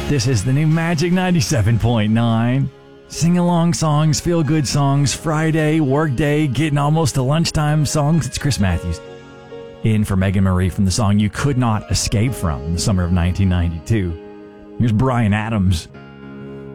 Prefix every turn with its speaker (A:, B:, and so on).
A: This is the new Magic 97.9. Sing-along songs, feel-good songs, Friday, workday, getting almost to lunchtime songs. It's Chris Matthews. In for Megan Marie from the song You Could Not Escape From in the summer of 1992. Here's Bryan Adams.